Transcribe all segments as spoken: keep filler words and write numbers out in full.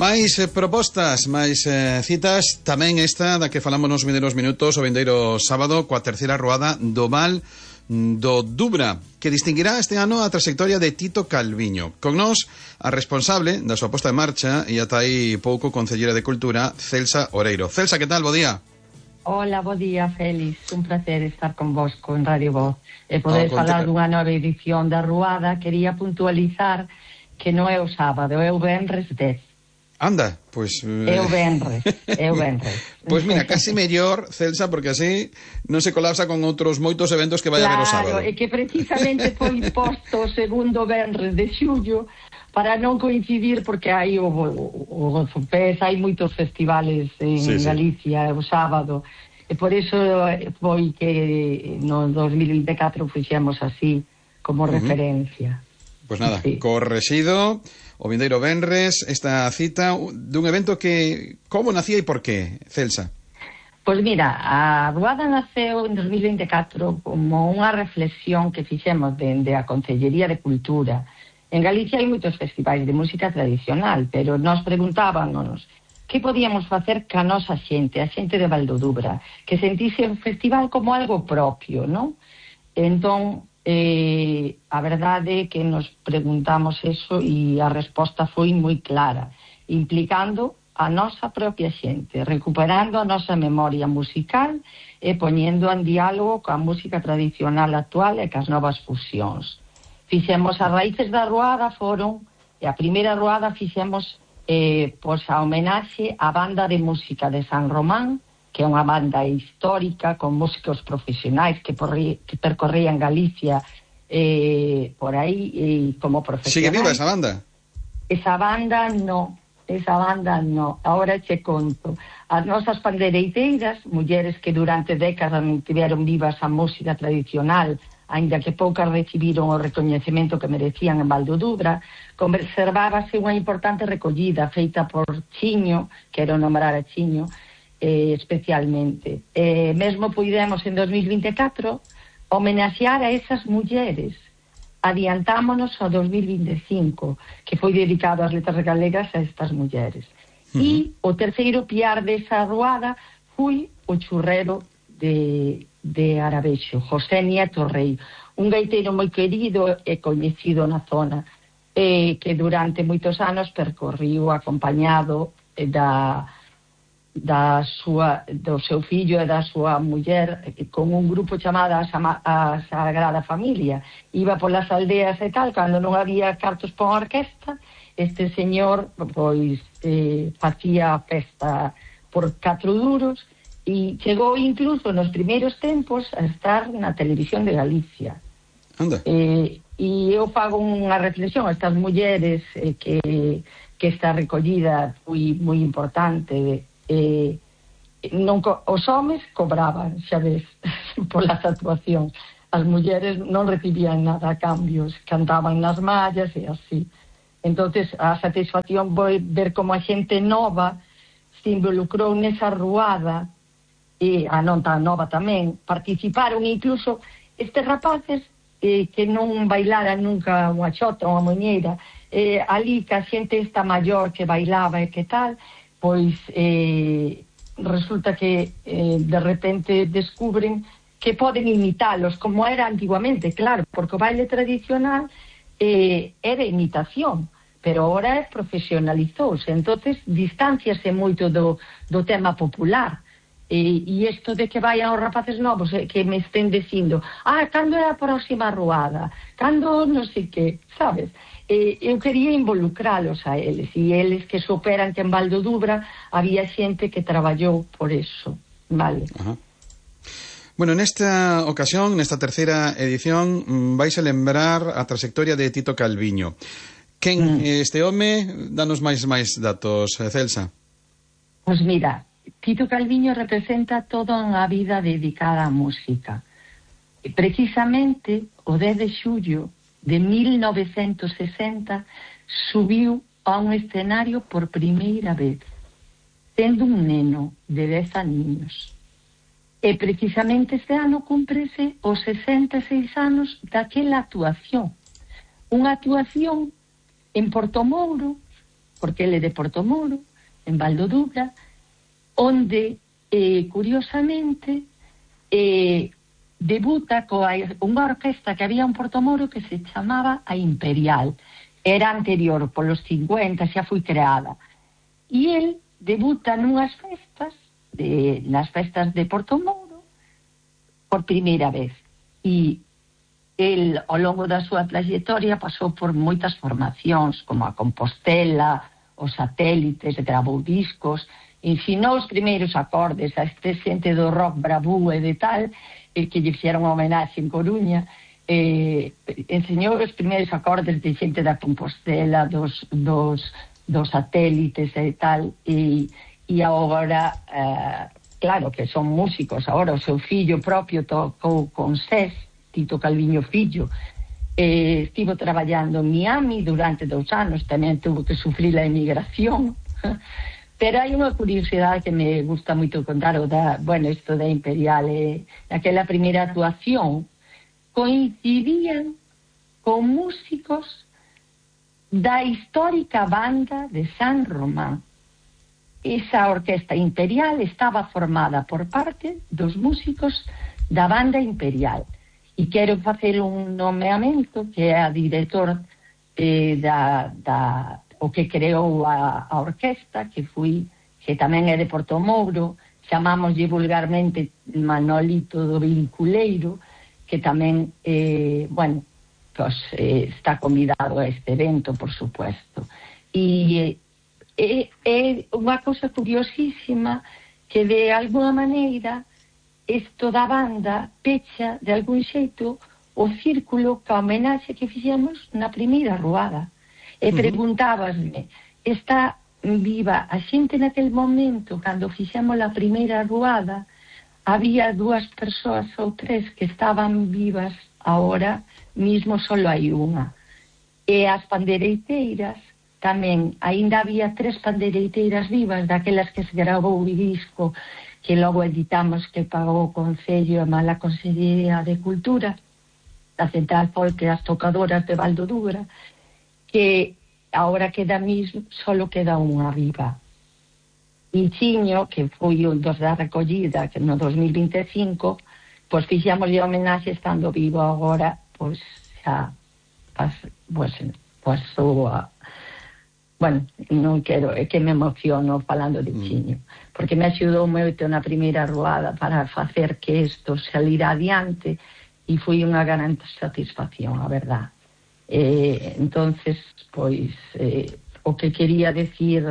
Máis eh, propostas, máis eh, citas, tamén esta da que falamos nos vindeiros minutos o vindeiro sábado coa terceira ruada do Val do Dubra, que distinguirá este ano a trayectoria de Tito Calviño. Con nós, a responsable da súa posta en marcha e ata aí pouco concellera de Cultura, Celsa Oreiro. Celsa, que tal? Bo día. Hola, bo día, Félix. Un placer estar con vos con Radio Voz e poder oh, falar dunha nova edición da ruada. Quería puntualizar que non é o sábado, é o venres dez. Anda, pois... Pues, é o venres, é o venres. Pois pues mira, casi mellor, Celsa, porque así non se colapsa con outros moitos eventos que vai claro, haber o sábado. Claro, é que precisamente foi posto o segundo venres de xullo para non coincidir, porque hai o, o, o Zopés, hai moitos festivales en sí, Galicia sí. O sábado, e por iso foi que no dos mil vinte e catro fixemos así como uh-huh. referencia. Pois pues nada, sí. Correxido o vindeiro venres, esta cita dun evento que como nacía e por qué, Celsa? Pois mira, a ruada naceu en dos mil vinte e catro como unha reflexión que fixemos dende a Concellería de Cultura. En Galicia hai moitos festivais de música tradicional, pero nos preguntábamos que podíamos facer ca nosa xente, a xente de Val do Dubra, que sentise o festival como algo propio, non? Entón, eh, a verdade é que nos preguntamos eso e a resposta foi moi clara, implicando a nosa propia xente, recuperando a nosa memoria musical e poñendo en diálogo coa música tradicional actual e cas novas fusións. Fixemos as raíces da ruada foron, e a primeira ruada fixemos eh, pois a homenaxe á banda de música de San Román, que é unha banda histórica con músicos profesionais que, porri, que percorrían Galicia eh, por aí eh, como profesionais. Sigue viva esa banda? Esa banda no, esa banda no. Ahora che conto. As nosas pandeireiras, mulleres que durante décadas tiveron vivas a música tradicional, aínda que poucas recibiron o recoñecemento que merecían en Val do Dubra, conservábase unha importante recollida feita por Chiño, quero nombrar a Chiño, eh, especialmente. Eh, mesmo puidemos en dos mil vinte e catro homenaxear a esas mulleres. Adiantámonos ao dos mil vinte e cinco, que foi dedicado ás letras galegas a estas mulleres. Uh-huh. E o terceiro piar desa ruada foi o churrero de, de Arabexo, José Nieto Rei, un gaiteiro moi querido e coñecido na zona, eh, que durante moitos anos percorriu acompañado da... da súa, do seu fillo e da súa muller con un grupo chamado a, Sama, a Sagrada Familia. Iba polas aldeas e tal, cando non había cartos para unha orquesta, este señor pois eh, facía a festa por catro duros e chegou incluso nos primeiros tempos a estar na televisión de Galicia. Anda. Eh, e eu fago unha reflexión a estas mulleres eh, que, que esta recollida foi moi importante. Eh, non co- os homes cobraban, xa ves, polas actuacións. As mulleres non recibían nada a cambios, cantaban nas mallas e así. Entonces a satisfacción foi ver como a xente nova se involucrou nesa ruada, e a non tan nova tamén, participaron incluso estes rapaces eh, que non bailaran nunca unha chota ou unha moñeira, eh, ali que a xente esta maior que bailaba e que tal, pois eh, resulta que eh, de repente descubren que poden imitalos como era antiguamente, claro, porque o baile tradicional eh, era imitación, pero ahora profesionalizouse, entonces distanciase moito do, do tema popular. E, e isto de que vayan os rapaces novos eh, que me estén dicindo, ah, cando é a próxima ruada, cando non sei que, sabes? Eh, eu quería involucralos a eles, e eles que superan que en Val do Dubra había xente que traballou por eso, vale? Ajá. Bueno, nesta ocasión, nesta terceira edición, vais a lembrar a trayectoria de Tito Calviño. Quen mm. este home? Danos máis máis datos, Celsa. Pois mira, Tito Calviño representa toda unha vida dedicada á música. E precisamente o dez de xullo de mil novecentos sesenta subiu a un escenario por primeira vez, sendo un neno de dez aniños. E precisamente este ano cúmprese os sesenta e seis anos daquela actuación. Unha actuación en Portomouro porque ele é de Portomoro, en Valdodubra, onde, eh, curiosamente, eh, debuta coa unha orquesta que había en Portomoro que se chamaba a Imperial. Era anterior, polos cincuenta, xa foi creada. E el debuta nunhas festas, de, nas festas de Portomoro, por primeira vez. E el, ao longo da súa trayectoria, pasou por moitas formacións, como a Compostela, os satélites, gravou discos, ensinou os primeiros acordes a este xente do rock bravú e de tal, eh, que lle fixeron unha homenaxe en Coruña, eh, enseñou os primeiros acordes de xente da Compostela, dos, dos, dos satélites e tal, e, e agora, eh, claro que son músicos, agora o seu fillo propio tocou con SES, Tito Calviño Fillo, eh, estivo traballando en Miami durante dous anos, tamén tuvo que sufrir a emigración, pero hai unha curiosidade que me gusta moito contar, o da, bueno, isto da Imperial, eh, aquela primeira actuación, coincidían con músicos da histórica banda de San Román. Esa orquesta Imperial estaba formada por parte dos músicos da banda Imperial. E quero facer un nomeamento que é a director eh, da, da, o que creou a, a orquesta, que fui, que tamén é de Portomouro, chamámoslle vulgarmente Manolito do Vinculeiro, que tamén, eh, bueno, pues, eh, está convidado a este evento, por supuesto. E é eh, eh, unha cousa curiosísima que de alguna maneira isto da banda pecha de algún xeito o círculo ca homenaxe que fixemos na primeira ruada. E preguntábasme, está viva a xente naquele momento, cando fixemos a primeira ruada, había dúas persoas ou tres que estaban vivas, agora mismo solo hai unha. E as pandereiteiras tamén, aínda había tres pandereiteiras vivas, daquelas que se gravou o disco que logo editamos, que pagou o Concello e mala Consellería de Cultura, a Central Folk e as tocadoras de Valdodubra, que agora queda mismo, solo queda unha viva. E Chiño, que foi un dos da recollida, que no dos mil vinte e cinco, pois fixámoslle homenaxe estando vivo agora, pois xa, pas, pois, pasou a... Bueno, non quero, é que me emociono falando de Chiño, porque me axudou moito na primeira ruada para facer que isto salira adiante e foi unha gran satisfacción, a verdad. Eh, entonces, pois, eh, o que quería decir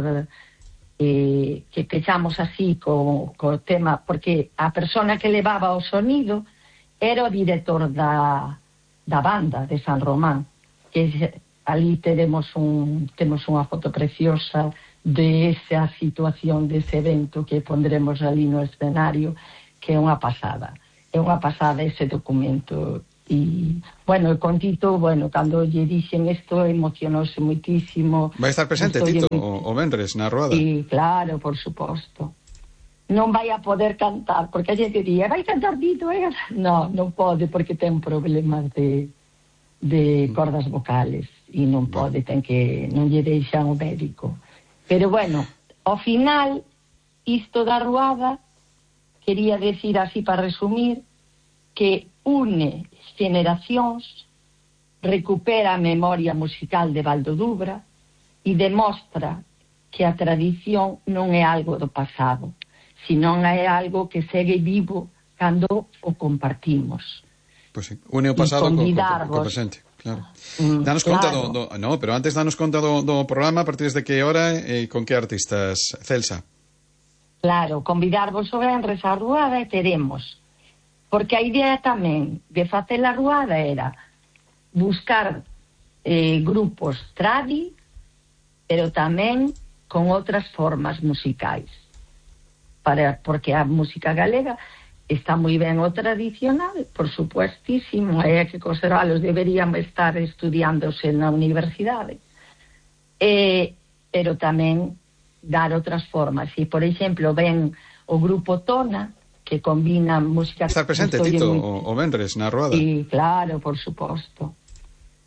eh, que pechamos así co, co tema, porque a persona que levaba o sonido era o director da, da banda de San Román, que ali teremos un temos unha foto preciosa de esa situación, dese evento que pondremos ali no escenario, que é unha pasada é unha pasada ese documento. E, bueno, con Tito, bueno, cando lle dixen isto, emocionouse moitísimo. Vai estar presente Tito o, o venres na ruada? Sí, claro, por suposto. Non vai a poder cantar, porque a xente diría, vai cantar Tito, eh? No, non pode, porque ten problemas de de cordas vocales e non pode, ten que non lle deixan o médico. Pero bueno, ao final isto da ruada quería decir así para resumir que une generacións, recupera a memoria musical de Valdodubra e demostra que a tradición non é algo do pasado, senón é algo que segue vivo cando o compartimos. Pois pues sí, une o pasado co, co, co presente, claro. Mm, danos conta claro. do, do... No, pero antes danos conta do, do programa, a partir de que hora e con que artistas, Celsa? Claro, convidarvos o venres a ruada e teremos. Porque a idea tamén de facer a ruada era buscar eh, grupos tradi, pero tamén con outras formas musicais. Para, porque a música galega está moi ben o tradicional, por supuestísimo, é que conservalos deberían estar estudiándose na universidade. Eh, pero tamén dar outras formas. E, por exemplo, ven o grupo Tona, que combina música... Estar presente, Tito, muy... o, o venres na ruada. Sí, claro, por suposto.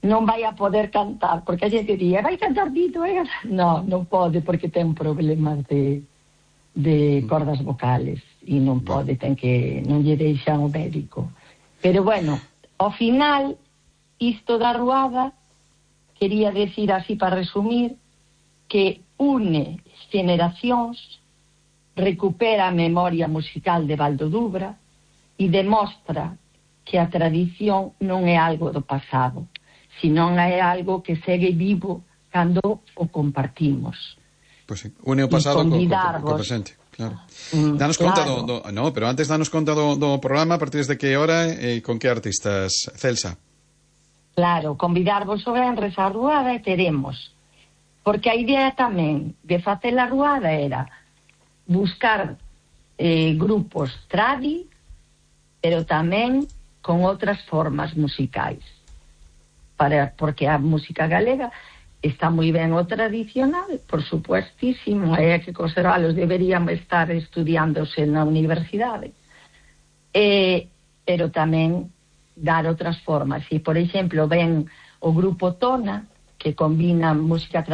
non vai a poder cantar, porque a xente di, vai cantar dito, eh? No, non pode, porque ten problemas de, de cordas vocales, e non pode, ten que, non lle deixan o médico. Pero bueno, ao final, isto da ruada, quería decir así para resumir, que une generacións, recupera a memoria musical de Val do Dubra e demostra que a tradición non é algo do pasado, senón é algo que segue vivo cando o compartimos. Pois sí, une o pasado co, co, co presente, claro. Mm, danos claro. conta do, do... No, pero antes danos conta do, do programa, a partir de que hora e con que artistas, Celsa? Claro, convidarvos o venres á ruada e teremos. Porque a idea tamén de facer a ruada era buscar eh, grupos tradi, pero tamén con outras formas musicais. Para, porque a música galega está moi ben o tradicional, por supuestísimo, é que conservalos deberían estar estudiándose na universidade. Eh, pero tamén dar outras formas. E, por exemplo, ven o grupo Tona, que combina música tradicional